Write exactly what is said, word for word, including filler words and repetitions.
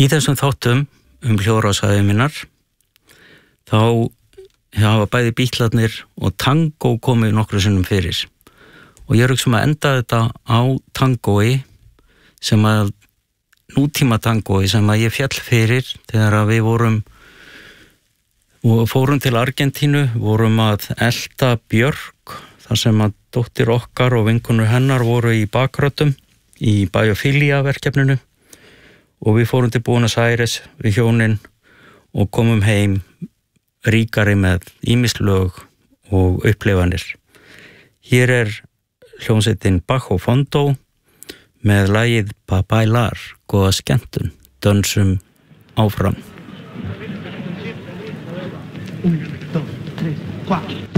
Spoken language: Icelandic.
Í þessum þáttum um hljóðrásæði minnar þá hafa bæði Bítlarnir og tangó komið nokkru sinnum fyrir og ég er ekki sem að enda þetta á tangói sem að nútíma tangói sem að ég fjall fyrir þegar að við vorum og fórum til Argentínu, vorum að elta Björk þar sem að dóttir okkar og vinkonur hennar voru í bakröddum í Biophilia verkefninu og við fórum til Buenos Aires við hjónin og komum heim ríkari með ýmislög og uppleifanir. Hér er hljómsveitin Bajo Fondo með lagið Pa Bailar, góða skemmtun, dönsum áfram. uno, dos, tres, cuatro.